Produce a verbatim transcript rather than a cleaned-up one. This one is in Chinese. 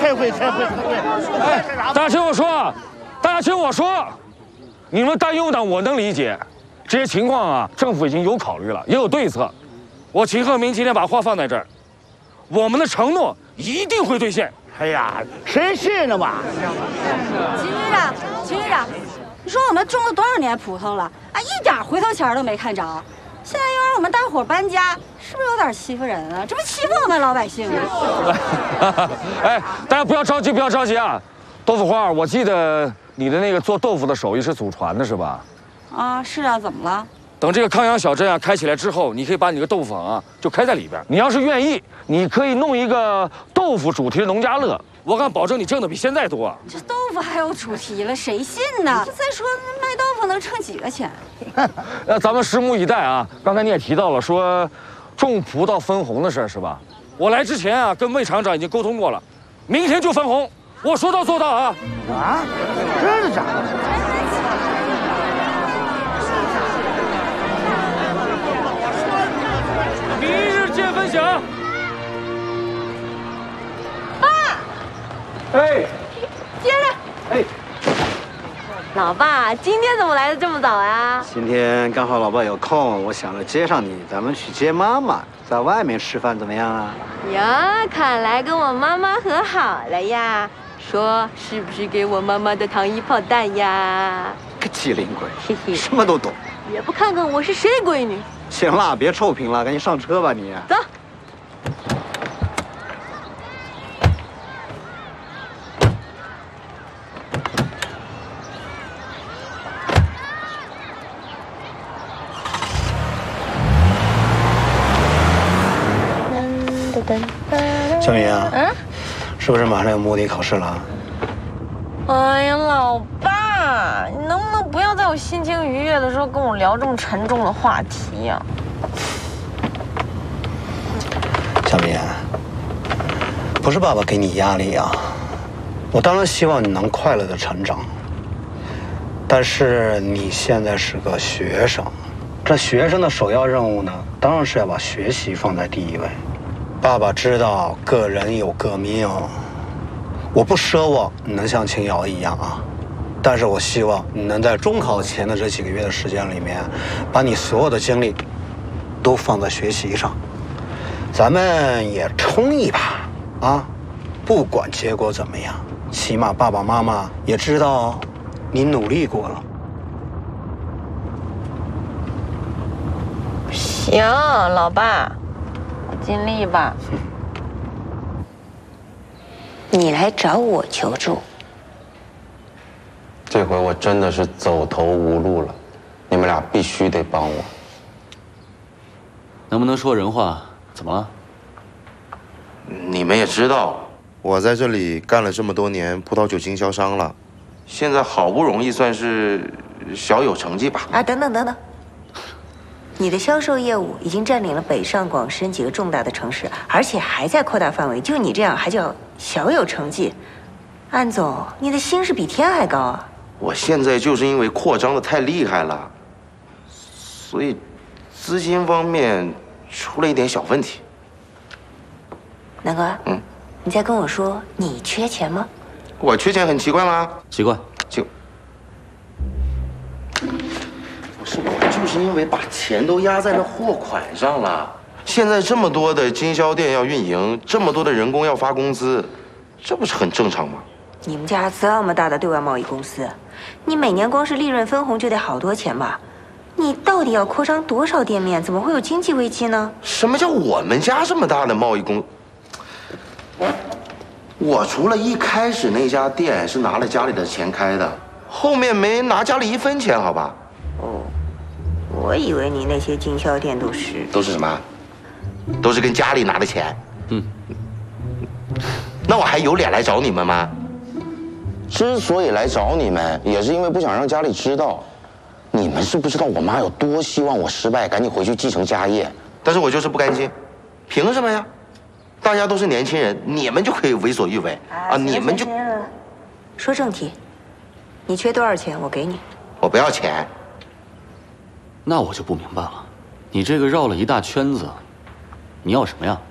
开会开会开会！ 哎，大家听我说，大家听我说，你们担忧呢，我能理解。这些情况啊，政府已经有考虑了，也有对策。我秦鹤鸣今天把话放在这儿，我们的承诺一定会兑现。 哎呀，谁信呢嘛？ 秦局长，秦局长，你说我们种了多少年葡萄了，啊，一点回头钱都没看着。现在又让我们大伙搬家，是不是有点欺负人啊？这不欺负我们老百姓啊！ 哎，大家不要着急，不要着急啊！豆腐花，我记得你的那个做豆腐的手艺是祖传的，是吧？ 啊，是啊，怎么了？ 等这个康阳小镇啊开起来之后，你可以把你的豆腐坊啊就开在里边。你要是愿意，你可以弄一个豆腐主题的农家乐，我敢保证你挣的比现在多。 这豆腐还有主题了，谁信呢？再说卖豆腐能挣几个钱？ 那咱们拭目以待啊！刚才你也提到了说种葡萄分红的事儿是吧？我来之前啊跟魏厂长已经沟通过了，明天就分红，我说到做到啊！ 啊，真的假的？ 明日见分晓。 爸， 哎， 接着。 哎， 老爸，今天怎么来的这么早呀？ 今天刚好老爸有空，我想着接上你，咱们去接妈妈，在外面吃饭怎么样啊？ 呀，看来跟我妈妈和好了呀。说是不是给我妈妈的糖衣炮弹呀？ 个机灵鬼， 嘿嘿， 什么都懂。 也不看看我是谁的闺女。 行了，别臭贫了，赶紧上车吧你。 走。 小米啊， 嗯， 是不是马上要模拟考试了？ 哎呀，老爸，你能不能不要在我心情愉悦的时候跟我聊这么沉重的话题呀？ 小米，不是爸爸给你压力啊，我当然希望你能快乐的成长。但是你现在是个学生，这学生的首要任务呢，当然是要把学习放在第一位。爸爸知道个人有各命，我不奢望你能像秦瑶一样啊，但是我希望你能在中考前的这几个月的时间里面，把你所有的精力都放在学习上。咱们也冲一把啊！不管结果怎么样，起码爸爸妈妈也知道你努力过了。 行，老爸，我尽力吧。 你来找我求助， 这回我真的是走投无路了，你们俩必须得帮我。 能不能说人话？怎么了？ 你们也知道， 我在这里干了这么多年葡萄酒经销商了， 现在好不容易算是小有成绩吧。 啊，等等等等，你的销售业务已经占领了北上广深几个重大的城市，而且还在扩大范围。就你这样还叫小有成绩？安总，你的心是比天还高啊！ 我现在就是因为扩张的太厉害了，所以资金方面出了一点小问题。 南哥， 嗯， 你在跟我说你缺钱吗？ 我缺钱很奇怪吗？ 奇怪， 就不是我，就是因为把钱都压在那货款上了。现在这么多的经销店要运营，这么多的人工要发工资，这不是很正常吗？ 你们家这么大的对外贸易公司，你每年光是利润分红就得好多钱吧？你到底要扩张多少店面？怎么会有经济危机呢？ 什么叫我们家这么大的贸易公？我除了一开始那家店是拿了家里的钱开的，后面没拿家里一分钱，好吧？ 哦，我以为你那些经销店都是都是什么？都是跟家里拿的钱。 嗯， 那我还有脸来找你们吗？ 之所以来找你们，也是因为不想让家里知道。你们知不知道我妈有多希望我失败，赶紧回去继承家业？ 但是我就是不甘心，凭什么呀？大家都是年轻人，你们就可以为所欲为啊！你们就说正题，你缺多少钱，我给你。 我不要钱。 那我就不明白了，你这个绕了一大圈子，你要什么呀？